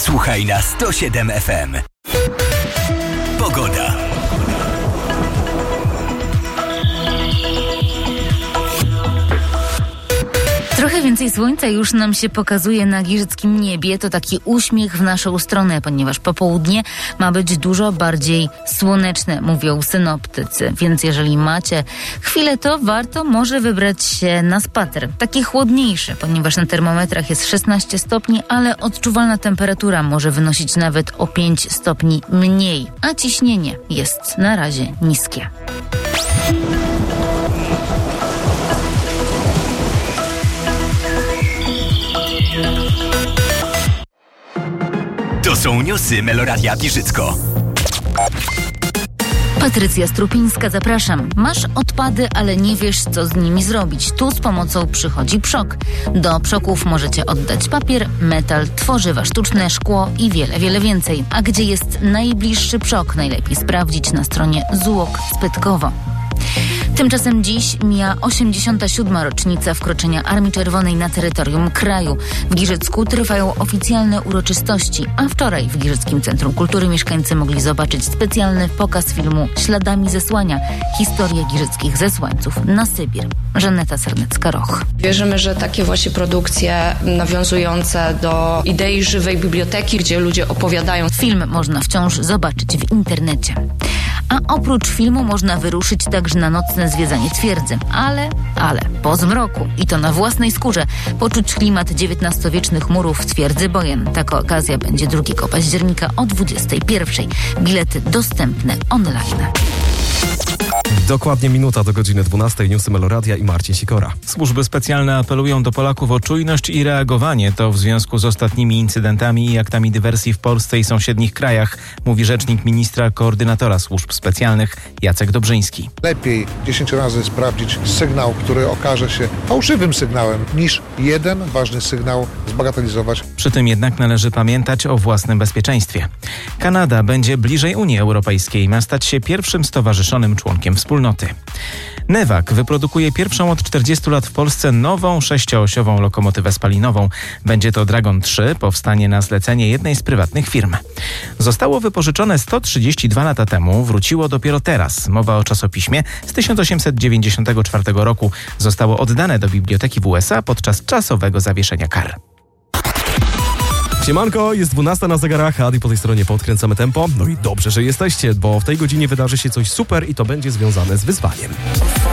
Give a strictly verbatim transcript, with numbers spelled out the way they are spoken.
Słuchaj na sto siedem F M. Pogoda. Trochę więcej słońca już nam się pokazuje na giżyckim niebie. To taki uśmiech w naszą stronę, ponieważ popołudnie ma być dużo bardziej słoneczne, mówią synoptycy. Więc jeżeli macie chwilę, to warto może wybrać się na spacer. Taki chłodniejszy, ponieważ na termometrach jest szesnaście stopni, ale odczuwalna temperatura może wynosić nawet o pięć stopni mniej. A ciśnienie jest na razie niskie. To są newsy Meloradia Giżycko. Patrycja Strupińska, zapraszam. Masz odpady, ale nie wiesz, co z nimi zrobić. Tu z pomocą przychodzi Przok. Do Przoków możecie oddać papier, metal, tworzywa sztuczne, szkło i wiele, wiele więcej. A gdzie jest najbliższy Przok? Najlepiej sprawdzić na stronie Zułok Spytkowo. Tymczasem dziś mija osiemdziesiąta siódma rocznica wkroczenia Armii Czerwonej na terytorium kraju. W Giżycku trwają oficjalne uroczystości, a wczoraj w Giżyckim Centrum Kultury mieszkańcy mogli zobaczyć specjalny pokaz filmu Śladami zesłania. Historia giżyckich zesłańców na Sybir. Żaneta Sernecka-Roch. Wierzymy, że takie właśnie produkcje nawiązujące do idei żywej biblioteki, gdzie ludzie opowiadają. Film można wciąż zobaczyć w internecie. A oprócz filmu można wyruszyć także na nocne zwiedzanie twierdzy. Ale, ale po zmroku i to na własnej skórze poczuć klimat dziewiętnastowiecznych murów w twierdzy Bojen. Taka okazja będzie drugiego października o dwudziestej pierwszej. Bilety dostępne online. Dokładnie minuta do godziny dwunastej. Newsy Meloradia i Marcin Sikora. Służby specjalne apelują do Polaków o czujność i reagowanie. To w związku z ostatnimi incydentami i aktami dywersji w Polsce i sąsiednich krajach, mówi rzecznik ministra koordynatora służb specjalnych Jacek Dobrzyński. Lepiej dziesięć razy sprawdzić sygnał, który okaże się fałszywym sygnałem, niż jeden ważny sygnał zbagatelizować. Przy tym jednak należy pamiętać o własnym bezpieczeństwie. Kanada będzie bliżej Unii Europejskiej, ma stać się pierwszym stowarzyszonym członkiem wspólnoty. Newag wyprodukuje pierwszą od czterdziestu lat w Polsce nową sześcioosiową lokomotywę spalinową. Będzie to Dragon trzy, powstanie na zlecenie jednej z prywatnych firm. Zostało wypożyczone sto trzydzieści dwa lata temu, wróciło dopiero teraz. Mowa o czasopiśmie z tysiąc osiemset dziewięćdziesiątego czwartego roku. Zostało oddane do biblioteki w U S A podczas czasowego zawieszenia kar. Siemanko, jest dwunasta na zegarach, a po tej stronie podkręcamy tempo. No i dobrze, że jesteście, bo w tej godzinie wydarzy się coś super i to będzie związane z wyzwaniem.